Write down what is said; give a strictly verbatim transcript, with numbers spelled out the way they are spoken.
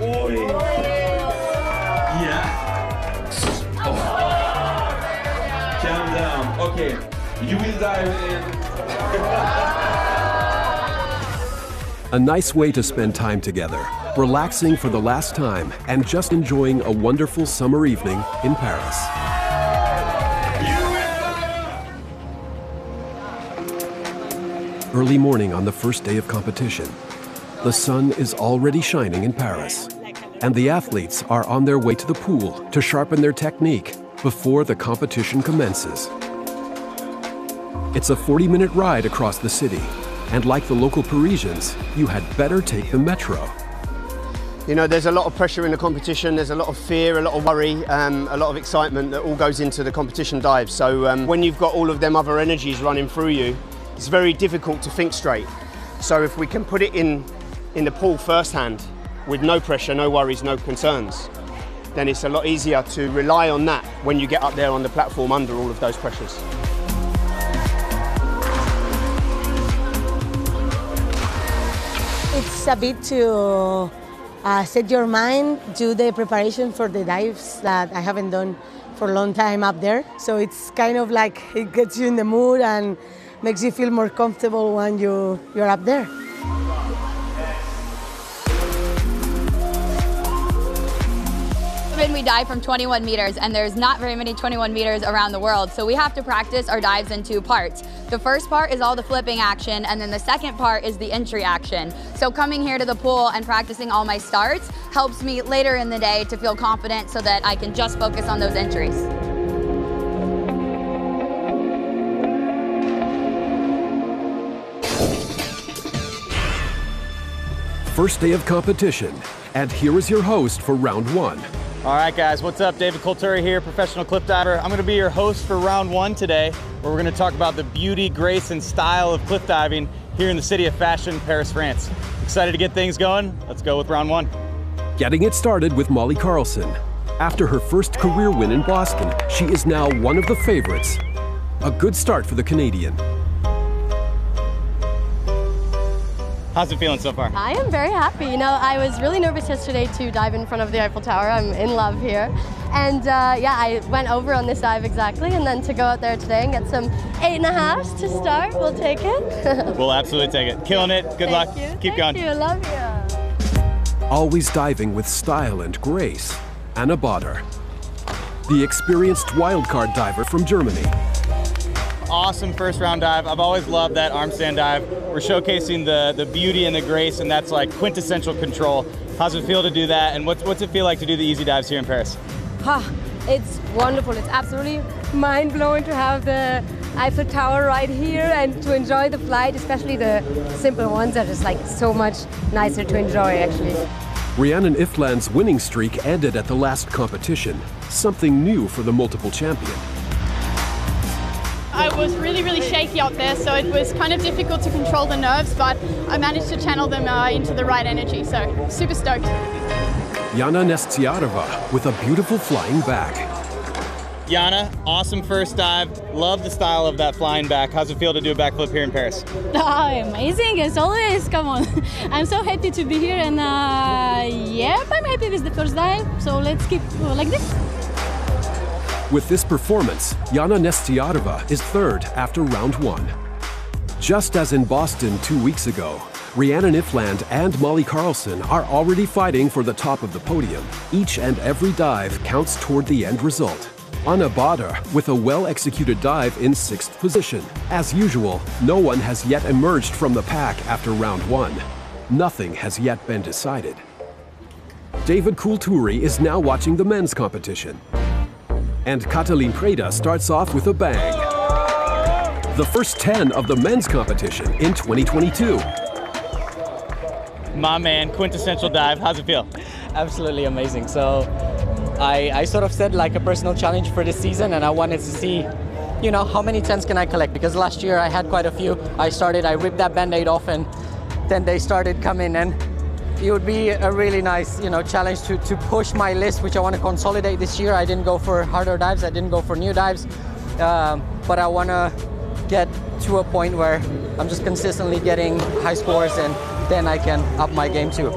Oi. Yeah. Oh. Calm down. Okay. You will dive in. A nice way to spend time together, relaxing for the last time, and just enjoying a wonderful summer evening in Paris. Early morning on the first day of competition. The sun is already shining in Paris, and the athletes are on their way to the pool to sharpen their technique before the competition commences. It's a forty minute ride across the city, and like the local Parisians, you had better take the metro. You know, there's a lot of pressure in the competition, there's a lot of fear, a lot of worry, um, a lot of excitement that all goes into the competition dive. So um, when you've got all of them other energies running through you, it's very difficult to think straight. So if we can put it in, in the pool firsthand, with no pressure, no worries, no concerns, then it's a lot easier to rely on that when you get up there on the platform under all of those pressures. It's a bit to uh, set your mind, do the preparation for the dives that I haven't done for a long time up there. So it's kind of like it gets you in the mood and makes you feel more comfortable when you, you're up there. We dive from twenty-one meters, and there's not very many twenty-one meters around the world, so we have to practice our dives in two parts. The first part is all the flipping action, and then the second part is the entry action. So coming here to the pool and practicing all my starts helps me later in the day to feel confident so that I can just focus on those entries. First day of competition, and here is your host for round one. All right, guys, what's up? David Colturi here, professional cliff diver. I'm gonna be your host for round one today, where we're gonna talk about the beauty, grace, and style of cliff diving here in the city of fashion, Paris, France. Excited to get things going? Let's go with round one. Getting it started with Molly Carlson. After her first career win in Boston, she is now one of the favorites. A good start for the Canadian. How's it feeling so far? I am very happy. You know, I was really nervous yesterday to dive in front of the Eiffel Tower. I'm in love here. And uh, yeah, I went over on this dive exactly, and then to go out there today and get some eight and a halves to start, we'll take it. We'll absolutely take it. Killing it. Good luck. You. Keep Thank going. You. Love you. Always diving with style and grace, Anna Botter. The experienced wildcard diver from Germany. Awesome first round dive. I've always loved that arm stand dive. We're showcasing the, the beauty and the grace, and that's like quintessential control. How's it feel to do that, and what's, what's it feel like to do the easy dives here in Paris? Ah, it's wonderful. It's absolutely mind-blowing to have the Eiffel Tower right here and to enjoy the flight, especially the simple ones are just like so much nicer to enjoy, actually. Rhiannon Ifland's winning streak ended at the last competition, something new for the multiple champion. I was really, really shaky out there, so it was kind of difficult to control the nerves, but I managed to channel them uh, into the right energy, so super stoked. Yana Nestyarova with a beautiful flying back. Yana, awesome first dive. Love the style of that flying back. How's it feel to do a backflip here in Paris? Oh, amazing, as always, come on. I'm so happy to be here, and uh, yeah, I'm happy with the first dive, so let's keep uh, like this. With this performance, Yana Nestyarova is third after round one. Just as in Boston two weeks ago, Rhiannon Ifland and Molly Carlson are already fighting for the top of the podium. Each and every dive counts toward the end result. Anna Botter with a well-executed dive in sixth position. As usual, no one has yet emerged from the pack after round one. Nothing has yet been decided. David Colturi is now watching the men's competition. And Katalin Preda starts off with a bang. The first ten of the men's competition in twenty twenty-two. My man, quintessential dive. How's it feel? Absolutely amazing. So I, I sort of set like a personal challenge for this season, and I wanted to see, you know, how many tens can I collect? Because last year I had quite a few. I started, I ripped that band-aid off, and then they started coming, and it would be a really nice, you know, challenge to, to push my list, which I want to consolidate this year. I didn't go for harder dives, I didn't go for new dives, um, but I want to get to a point where I'm just consistently getting high scores, and then I can up my game too.